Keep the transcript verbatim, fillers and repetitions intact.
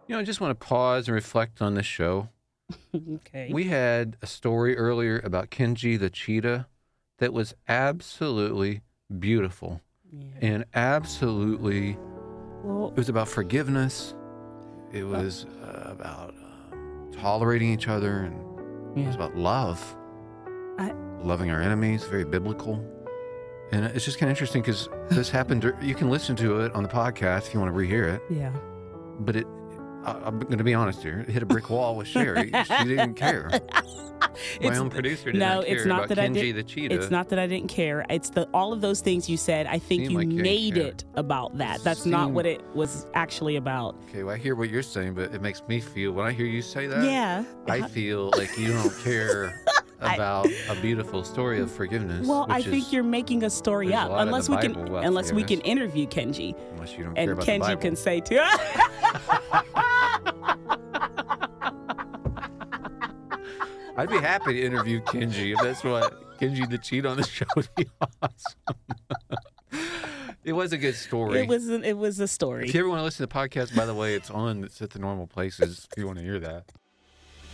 You know, I just want to pause and reflect on this show. Okay. We had a story earlier about Kenji the cheetah that was absolutely beautiful Yeah. and absolutely, Well, it was about forgiveness. It was uh, about um, tolerating each other, and it yeah. was about love, I, loving our enemies, very biblical. And it's just kind of interesting because this happened. dur- You can listen to it on the podcast if you want to rehear it. yeah. But it, I, I'm going to be honest here, it hit a brick wall with Sherry. She didn't care. My It's- own producer did no, not care it's not about that I Kenji did- the cheetah. It's not that I didn't care. It's the all of those things you said. I think Seemed you like you didn't made care. it about that. That's not Seemed- what it was actually about. Okay, well, I hear what you're saying, but it makes me feel, when I hear you say that, Yeah. I feel like you don't care I- about a beautiful story of forgiveness. Well, I which think is- you're making a story there's a up. lot in Unless the we can, Bible about unless we can forgiveness. interview Kenji, Unless you don't care and about the Kenji Bible. can say too. I'd be happy to interview Kenji if that's what Kenji the cheat on the show would be awesome. It was a good story. It was. It was a story. If you ever want to listen to the podcast, by the way, it's on. It's at the normal places if you want to hear that.